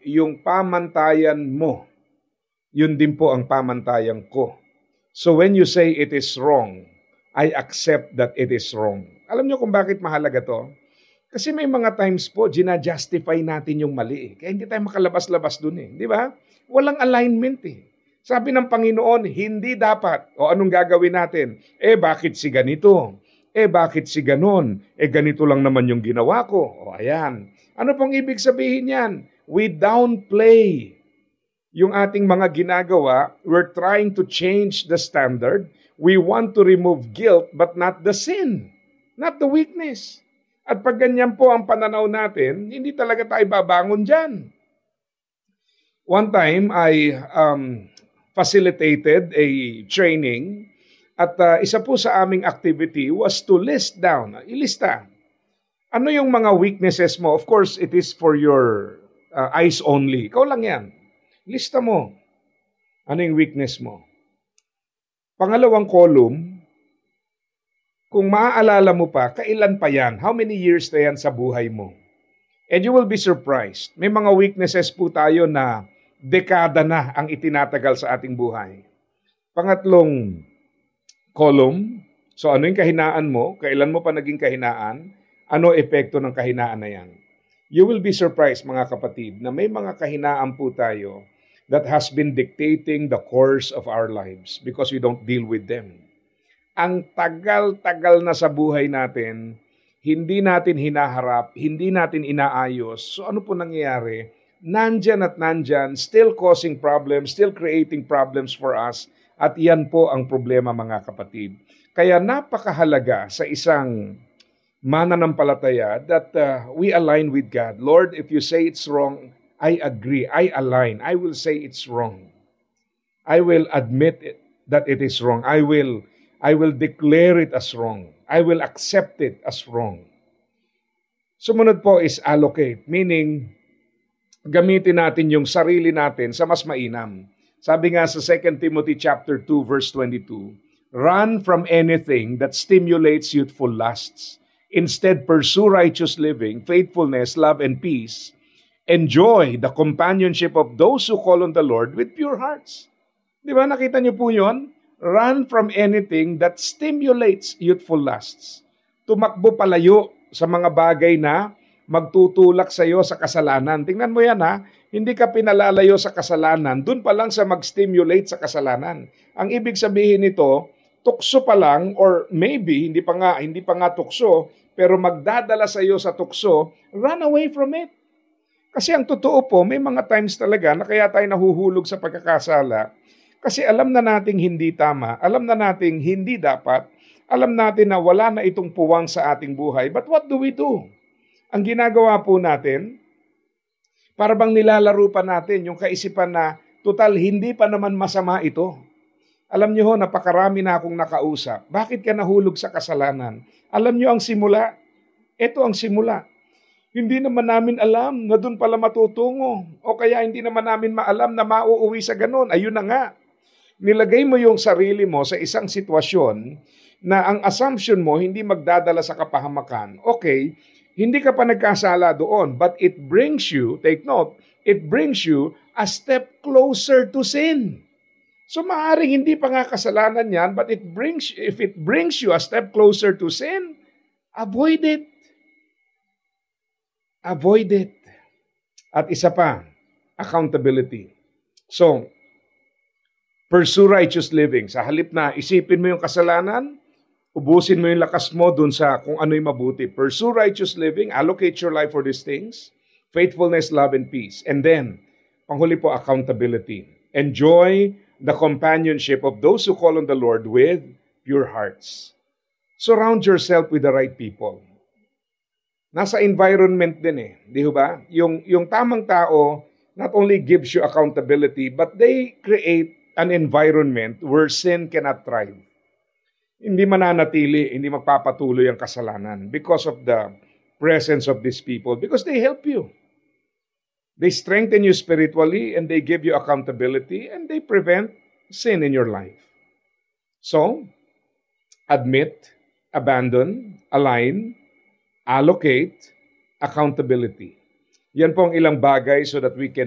yung pamantayan mo, yun din po ang pamantayan ko. So when you say it is wrong, I accept that it is wrong. Alam niyo kung bakit mahalaga to? Kasi may mga times po, gina-justify natin yung mali. Kaya hindi tayo makalabas-labas dun eh. Di ba? Walang alignment eh. Sabi ng Panginoon, hindi dapat. O anong gagawin natin? Bakit si ganito? Bakit si ganon? Ganito lang naman yung ginawa ko. O ayan. Ano pong ibig sabihin yan? We downplay yung ating mga ginagawa. We're trying to change the standard. We want to remove guilt but not the sin. Not the weakness. At pag ganyan po ang pananaw natin, hindi talaga tayo babangon dyan. One time, I facilitated a training at isa po sa aming activity was to list down, ilista. Ano yung mga weaknesses mo? Of course, it is for your eyes only. Ikaw lang yan. Lista mo. Ano yung weakness mo? Pangalawang column, kung maaalala mo pa, kailan pa yan? How many years na yan sa buhay mo? And you will be surprised. May mga weaknesses po tayo na dekada na ang itinatagal sa ating buhay. Pangatlong column, so ano yung kahinaan mo? Kailan mo pa naging kahinaan? Ano epekto ng kahinaan na yan? You will be surprised, mga kapatid, na may mga kahinaan po tayo that has been dictating the course of our lives because we don't deal with them. Ang tagal-tagal na sa buhay natin, hindi natin hinaharap, hindi natin inaayos. So ano po nangyayari? Nandyan at nandyan, still causing problems, still creating problems for us. At yan po ang problema, mga kapatid. Kaya napakahalaga sa isang mananampalataya that we align with God. Lord, if you say it's wrong, I agree, I align. I will say it's wrong. I will admit that it is wrong. I will declare it as wrong. I will accept it as wrong. Sumunod po is allocate, meaning gamitin natin yung sarili natin sa mas mainam. Sabi nga sa 2 Timothy chapter 2 verse 22, run from anything that stimulates youthful lusts. Instead, pursue righteous living, faithfulness, love, and peace. Enjoy the companionship of those who call on the Lord with pure hearts. Di ba? Nakita niyo po yun? Run from anything that stimulates youthful lusts. Tumakbo palayo sa mga bagay na magtutulak sa iyo sa kasalanan. Tingnan mo yan ha, hindi ka pinalalayo sa kasalanan, dun pa lang sa mag-stimulate sa kasalanan. Ang ibig sabihin nito, tukso pa lang or maybe hindi pa nga tukso, pero magdadala sa iyo sa tukso, run away from it. Kasi ang totoo po, may mga times talaga na kaya tayo nahuhulog sa pagkakasala. Kasi alam na nating hindi tama, alam na nating hindi dapat, alam natin na wala na itong puwang sa ating buhay. But what do we do? Ang ginagawa po natin, para bang nilalaro pa natin yung kaisipan na total hindi pa naman masama ito. Alam niyo ho, napakarami na akong nakausap. Bakit ka nahulog sa kasalanan? Alam niyo ang simula? Ito ang simula. Hindi naman namin alam na doon pala matutungo. O kaya hindi naman namin maalam na mauuwi sa ganun. Ayun na nga. Nilagay mo yung sarili mo sa isang sitwasyon na ang assumption mo hindi magdadala sa kapahamakan. Okay, hindi ka pa nagkasala doon, but it brings you, take note, it brings you a step closer to sin. So maaaring hindi pa nga kasalanan yan, but if it brings you a step closer to sin, avoid it. Avoid it. At isa pa, accountability. So, pursue righteous living. Sa halip na isipin mo yung kasalanan, ubusin mo yung lakas mo dun sa kung ano yung mabuti. Pursue righteous living, allocate your life for these things, faithfulness, love, and peace. And then, panghuli po, accountability. Enjoy the companionship of those who call on the Lord with pure hearts. Surround yourself with the right people. Nasa environment din eh, di ba? Yung tamang tao not only gives you accountability, but they create an environment where sin cannot thrive. Hindi mananatili, hindi magpapatuloy ang kasalanan because of the presence of these people, because they help you. They strengthen you spiritually and they give you accountability and they prevent sin in your life. So, admit, abandon, align, allocate, accountability. Yan po ang ilang bagay so that we can